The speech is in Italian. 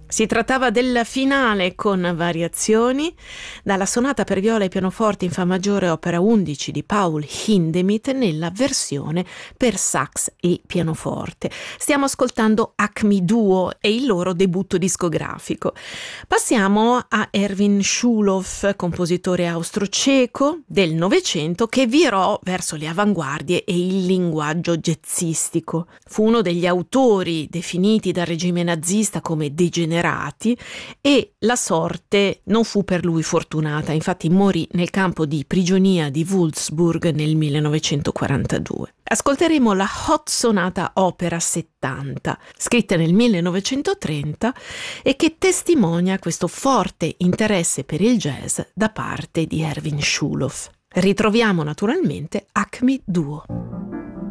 Si trattava del finale con variazioni dalla sonata per viola e pianoforte in fa maggiore opera 11 di Paul Hindemith nella versione per sax e pianoforte. Stiamo ascoltando Acme Duo e il loro debutto discografico. Passiamo a Erwin Schulhoff, compositore austro-ceco del Novecento che virò verso le avanguardie e il linguaggio jazzistico. Fu uno degli autori definiti dal regime nazista come degenerati e la sorte non fu per lui fortunata, infatti morì nel campo di prigionia di Würzburg nel 1942. Ascolteremo la Hot Sonata Opera 70, scritta nel 1930 e che testimonia questo forte interesse per il jazz da parte di Erwin Schulhoff. Ritroviamo naturalmente Acme Duo.